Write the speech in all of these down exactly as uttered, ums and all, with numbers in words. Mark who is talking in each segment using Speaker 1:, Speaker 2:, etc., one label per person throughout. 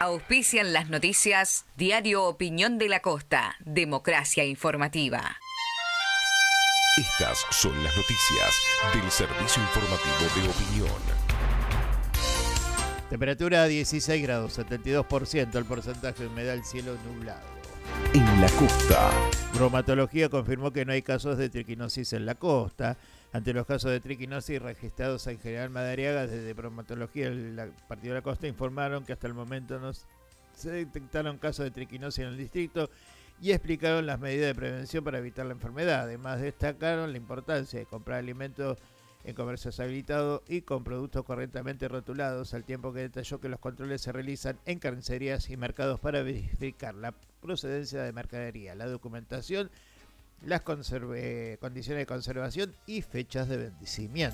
Speaker 1: Auspician las noticias Diario Opinión de la Costa, Democracia Informativa.
Speaker 2: Estas son las noticias del Servicio Informativo de Opinión.
Speaker 3: Temperatura dieciséis grados, setenta y dos por ciento, el porcentaje de humedad, el cielo nublado.
Speaker 2: En la costa.
Speaker 3: Bromatología confirmó que no hay casos de triquinosis en la costa. Ante los casos de triquinosis registrados en General Madariaga, desde Bromatología del Partido de la Costa informaron que hasta el momento no se detectaron casos de triquinosis en el distrito y explicaron las medidas de prevención para evitar la enfermedad. Además, destacaron la importancia de comprar alimentos en comercios habilitados y con productos correctamente rotulados, al tiempo que detalló que los controles se realizan en carnicerías y mercados para verificar la procedencia de mercadería, la documentación, las conserve, condiciones de conservación y fechas de vencimiento.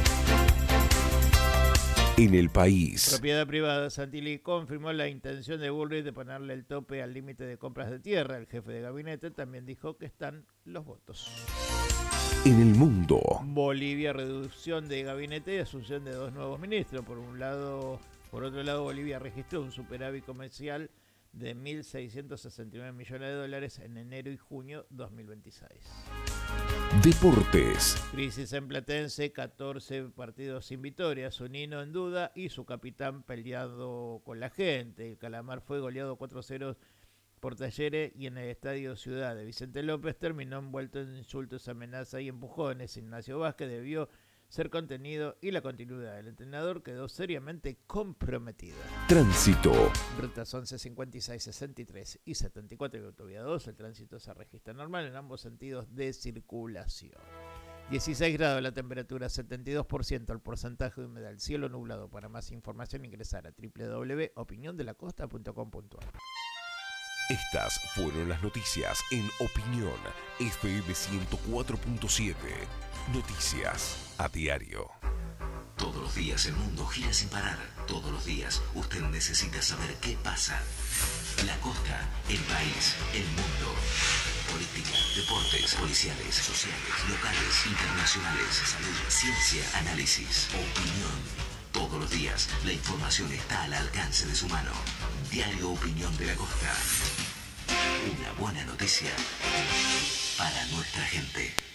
Speaker 2: En el país.
Speaker 3: Propiedad privada. Santilli confirmó la intención de Bullrich de ponerle el tope al límite de compras de tierra. El jefe de gabinete también dijo que están los votos.
Speaker 2: En el mundo.
Speaker 3: Bolivia, reducción de gabinete y asunción de dos nuevos ministros. Por un lado, por otro lado, Bolivia registró un superávit comercial de mil seiscientos sesenta y nueve millones de dólares en enero y junio dos mil veintiséis.
Speaker 2: Deportes.
Speaker 3: Crisis en Platense, catorce partidos sin victoria, Zunino en duda y su capitán peleado con la gente. El Calamar fue goleado cuatro a cero por Talleres y en el Estadio Ciudad de Vicente López terminó envuelto en insultos, amenazas y empujones. Ignacio Vázquez debió ser contenido y la continuidad del entrenador quedó seriamente comprometida.
Speaker 2: Tránsito.
Speaker 3: Rutas once, cincuenta y seis, sesenta y tres y setenta y cuatro y autovía dos, el tránsito se registra normal en ambos sentidos de circulación. dieciséis grados la temperatura, setenta y dos por ciento el porcentaje de humedad, el cielo nublado. Para más información ingresar a doble u doble u doble u punto opinión de la costa punto com punto a r.
Speaker 2: Estas fueron las noticias en Opinión F M ciento cuatro punto siete. Noticias a diario.
Speaker 4: Todos los días el mundo gira sin parar. Todos los días usted necesita saber qué pasa. La costa, el país, el mundo. Política, deportes, policiales, sociales, locales, internacionales, salud, ciencia, análisis, opinión. Todos los días la información está al alcance de su mano. Diario Opinión de la Costa. Una buena noticia para nuestra gente.